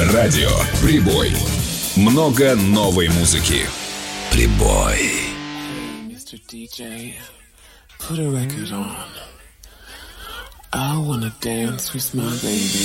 Радио «Прибой». Много новой музыки. «Прибой». Mr. DJ, put a record on. I wanna dance with my baby.